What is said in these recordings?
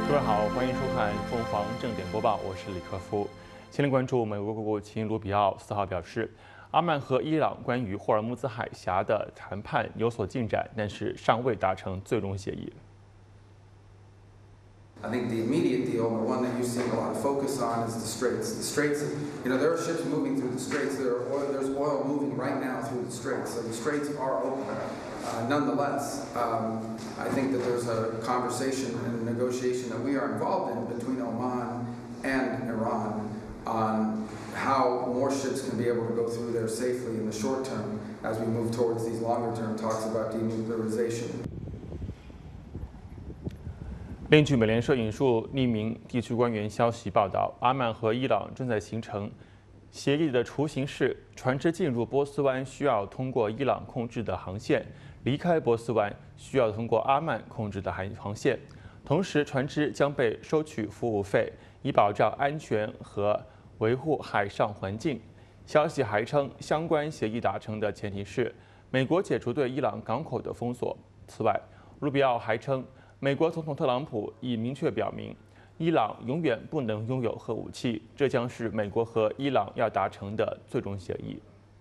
各位好，欢迎收看凤凰正点播报，我是李克夫。先来关注美国国务卿卢比奥4号表示，阿曼和伊朗关于霍尔木兹海峡的谈判有所进展，但是尚未达成最终协议。 I think the immediate deal, the one that you see a lot of focus on, is the Straits. The Straits, there are ships moving through the Straits. There's oil moving right now through the Straits, so the Straits are open. Nonetheless, I think that there's a conversation and negotiation that we are involved in between Oman and Iran on how more ships can be able to go through there safely in the short term as we move towards these longer term talks about denuclearization. 另据美联社引述匿名地区官员消息报道，阿曼和伊朗正在形成协议的雏形是，船只进入波斯湾需要通过伊朗控制的航线，离开波斯湾需要通过阿曼控制的航线。同时，船只将被收取服务费，以保障安全和维护海上环境。消息还称，相关协议达成的前提是美国解除对伊朗港口的封锁。此外，卢比奥还称，美国总统特朗普已明确表明，伊朗永远不能拥有核武器，这将是美国和伊朗要达成的最终协议。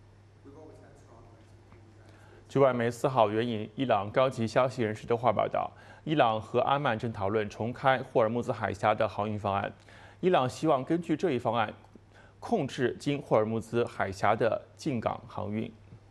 据外媒4号援引伊朗高级消息人士的话报道，伊朗和阿曼正讨论重开霍尔木兹海峡的航运方案。伊朗希望根据这一方案，控制经霍尔木兹海峡的进港航运。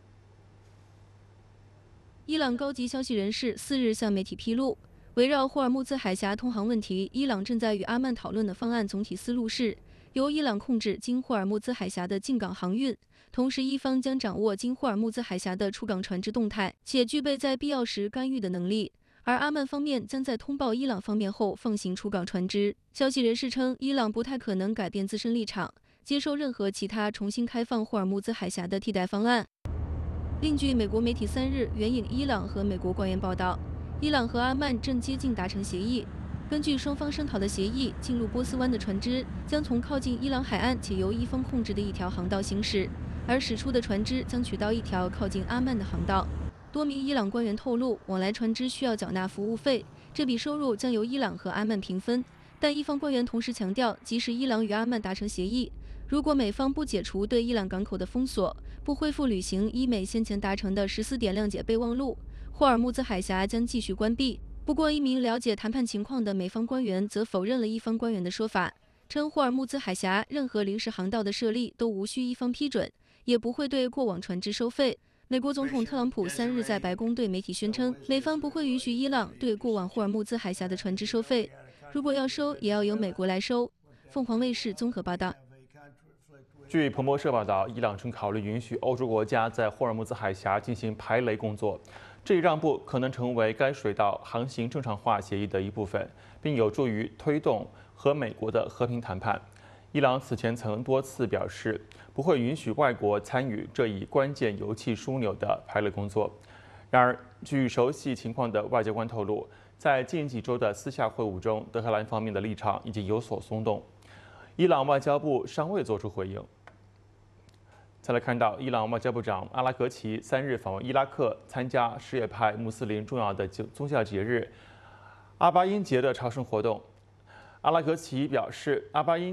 伊朗高级消息人士4日向媒体披露，围绕霍尔木兹海峡通航问题，伊朗正在与阿曼讨论的方案总体思路是，由伊朗控制经霍尔木兹海峡的进港航运，同时伊方将掌握经霍尔木兹海峡的出港船只动态，且具备在必要时干预的能力。而阿曼方面将在通报伊朗方面后放行出港船只。消息人士称，伊朗不太可能改变自身立场，接受任何其他重新开放霍尔木兹海峡的替代方案。另据美国媒体3日援引伊朗和美国官员报道，伊朗和阿曼正接近达成协议。根据双方商讨的协议，进入波斯湾的船只将从靠近伊朗海岸且由伊方控制的一条航道行驶，而驶出的船只将取到一条靠近阿曼的航道。多名伊朗官员透露，往来船只需要缴纳服务费，这笔收入将由伊朗和阿曼平分。但伊方官员同时强调，即使伊朗与阿曼达成协议，如果美方不解除对伊朗港口的封锁，不恢复履行伊美先前达成的14点谅解备忘录，霍尔木兹海峡将继续关闭。不过，一名了解谈判情况的美方官员则否认了伊方官员的说法，称霍尔木兹海峡任何临时航道的设立都无需伊方批准，也不会对过往船只收费。美国总统特朗普3日在白宫对媒体宣称，美方不会允许伊朗对过往霍尔木兹海峡的船只收费，如果要收，也要由美国来收。凤凰卫视综合报道。 据彭博社报道，伊朗正考虑允许欧洲国家在霍尔木兹海峡进行排雷工作，这一让步可能成为该水道航行正常化协议的一部分，并有助于推动和美国的和平谈判。伊朗此前曾多次表示不会允许外国参与这一关键油气枢纽的排雷工作。然而，据熟悉情况的外交官透露，在近几周的私下会晤中，德黑兰方面的立场已经有所松动。伊朗外交部尚未作出回应。再来看到，伊朗外交部长阿拉格齐3日访问伊拉克，参加什叶派穆斯林重要的宗教节日阿巴因节的朝圣活动。阿拉格齐表示，阿巴因